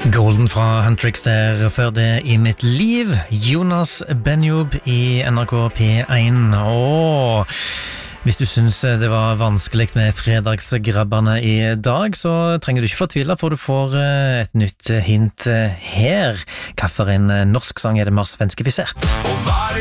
Golden fra Huntrix der før det I mitt liv. Jonas Benjob I NRK P1. Hvis du synes det var vanskelig med fredagsgrabberne I dag, så trenger du ikke fortvile, for du får et nytt hint her. Hva for en norsk sang det mer svenskifisert?